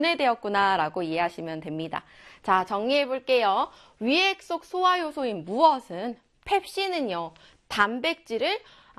분해되었구나라고 이해하시면 됩니다. 자, 정리해 볼게요. 위액 속 소화 효소인 무엇은 펩신은요, 단백질을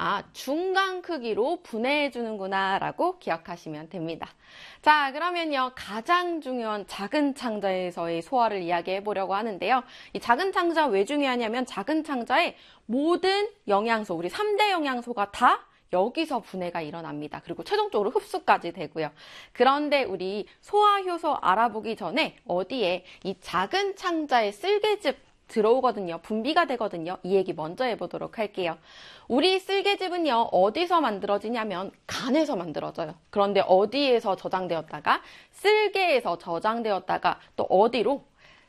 중간 크기로 분해해 주는구나 라고 기억하시면 됩니다. 자, 그러면요, 가장 중요한 작은 창자에서의 소화를 이야기해 보려고 하는데요. 이 작은 창자 왜 중요하냐면 작은 창자의 모든 영양소, 우리 3대 영양소가 다 여기서 분해가 일어납니다. 그리고 최종적으로 흡수까지 되고요. 그런데 우리 소화효소 알아보기 전에 어디에 이 작은 창자의 쓸개즙 들어오거든요. 분비가 되거든요. 이 얘기 먼저 해보도록 할게요. 우리 쓸개즙은요, 어디서 만들어지냐면 간에서 만들어져요. 그런데 어디에서 저장되었다가 쓸개에서 저장되었다가 또 어디로?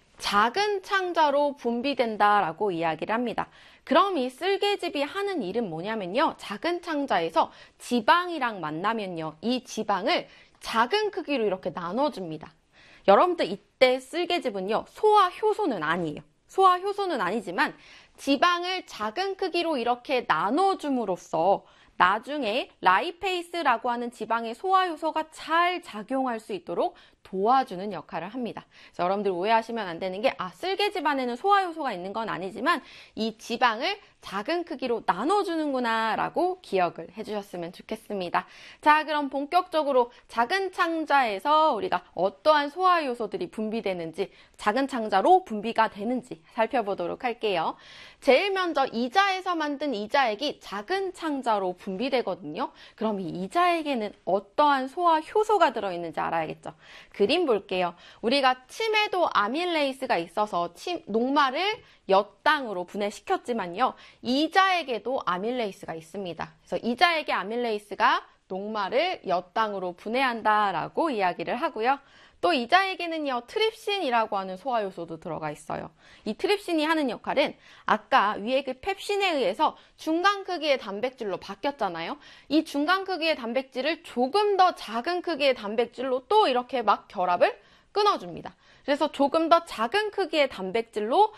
작은 창자로 분비된다라고 이야기를 합니다. 그럼 이 쓸개즙이 하는 일은 뭐냐면요. 작은 창자에서 지방이랑 만나면요. 이 지방을 작은 크기로 이렇게 나눠줍니다. 여러분들 이때 쓸개즙은요. 소화효소는 아니에요. 소화효소는 아니지만 지방을 작은 크기로 이렇게 나눠줌으로써 나중에 라이페이스라고 하는 지방의 소화효소가 잘 작용할 수 있도록 도와주는 역할을 합니다. 그래서 여러분들 오해하시면 안 되는 게 쓸개즙 안에는 소화효소가 있는 건 아니지만 이 지방을 작은 크기로 나눠주는구나 라고 기억을 해주셨으면 좋겠습니다. 자, 그럼 본격적으로 작은 창자에서 우리가 어떠한 소화효소들이 분비되는지, 작은 창자로 분비가 되는지 살펴보도록 할게요. 제일 먼저 이자에서 만든 이자액이 작은 창자로 분비되거든요. 그럼 이 이자액에는 어떠한 소화효소가 들어있는지 알아야겠죠. 그림 볼게요. 우리가 침에도 아밀레이스가 있어서 녹말을 엿당으로 분해시켰지만요. 이자액에도 아밀레이스가 있습니다. 그래서 이자액의 아밀레이스가 녹말을 엿당으로 분해한다라고 이야기를 하고요. 또 이자액에는요, 트립신이라고 하는 소화효소도 들어가 있어요. 이 트립신이 하는 역할은 아까 위에 그 펩신에 의해서 중간 크기의 단백질로 바뀌었잖아요. 이 중간 크기의 단백질을 조금 더 작은 크기의 단백질로 또 이렇게 막 결합을 끊어줍니다. 그래서 조금 더 작은 크기의 단백질로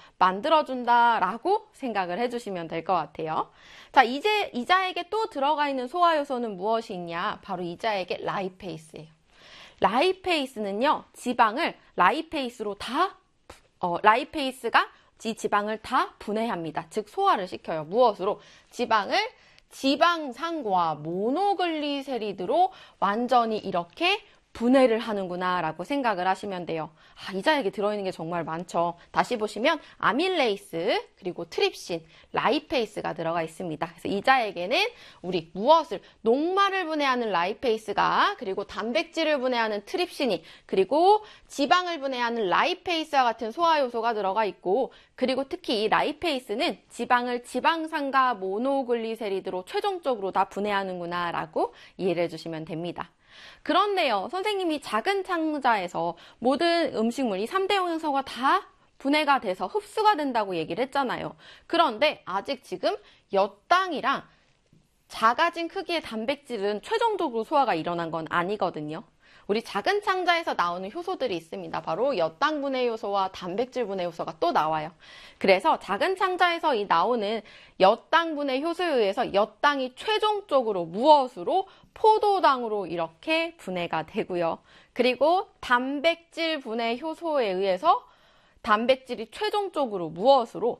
만들어준다라고 생각을 해주시면 될 것 같아요. 자, 이제 이자액에 또 들어가 있는 소화효소는 무엇이 있냐? 바로 이자액의 라이페이스예요. 라이페이스는요, 지방을 라이페이스로 라이페이스가 이 지방을 다 분해합니다. 즉, 소화를 시켜요. 무엇으로? 지방을 지방산과 모노글리세리드로 완전히 이렇게 분해를 하는구나 라고 생각을 하시면 돼요. 이자액에 들어있는 게 정말 많죠. 다시 보시면 아밀레이스, 그리고 트립신, 라이페이스가 들어가 있습니다. 그래서 이자액에는 우리 무엇을? 녹말을 분해하는 라이페이스가, 그리고 단백질을 분해하는 트립신이, 그리고 지방을 분해하는 라이페이스와 같은 소화효소가 들어가 있고, 그리고 특히 이 라이페이스는 지방을 지방산과 모노글리세리드로 최종적으로 다 분해하는구나 라고 이해를 해주시면 됩니다. 그런데요, 선생님이 작은 창자에서 모든 음식물, 이 3대 영양소가 다 분해가 돼서 흡수가 된다고 얘기를 했잖아요. 그런데 아직 지금 엿당이랑 작아진 크기의 단백질은 최종적으로 소화가 일어난 건 아니거든요. 우리 작은 창자에서 나오는 효소들이 있습니다. 바로 엿당 분해 효소와 단백질 분해 효소가 또 나와요. 그래서 작은 창자에서 이 나오는 엿당 분해 효소에 의해서 엿당이 최종적으로 무엇으로? 포도당으로 이렇게 분해가 되고요. 그리고 단백질 분해 효소에 의해서 단백질이 최종적으로 무엇으로?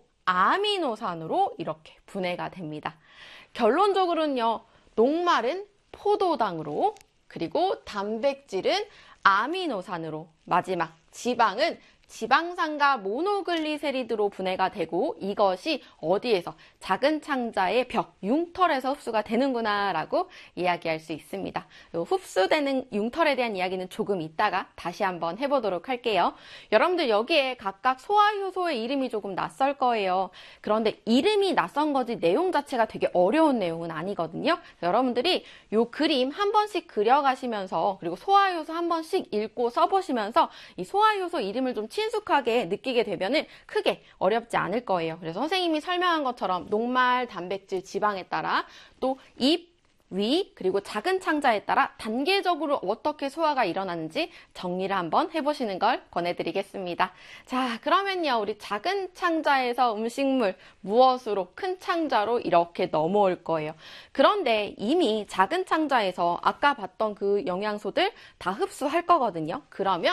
아미노산으로 이렇게 분해가 됩니다. 결론적으로는요, 녹말은 포도당으로, 그리고 단백질은 아미노산으로, 마지막 지방은 지방산과 모노글리세리드로 분해가 되고, 이것이 어디에서? 작은 창자의 벽, 융털에서 흡수가 되는구나 라고 이야기할 수 있습니다. 흡수되는 융털에 대한 이야기는 조금 이따가 다시 한번 해보도록 할게요. 여러분들 여기에 각각 소화효소의 이름이 조금 낯설 거예요. 그런데 이름이 낯선 거지 내용 자체가 되게 어려운 내용은 아니거든요. 여러분들이 이 그림 한 번씩 그려가시면서, 그리고 소화효소 한 번씩 읽고 써보시면서 이 소화효소 이름을 좀 친숙하게 느끼게 되면은 크게 어렵지 않을 거예요. 그래서 선생님이 설명한 것처럼 녹말, 단백질, 지방에 따라 또 입, 위, 그리고 작은 창자에 따라 단계적으로 어떻게 소화가 일어나는지 정리를 한번 해보시는 걸 권해드리겠습니다. 자, 그러면요, 우리 작은 창자에서 음식물 무엇으로? 큰 창자로 이렇게 넘어올 거예요. 그런데 이미 작은 창자에서 아까 봤던 그 영양소들 다 흡수할 거거든요. 그러면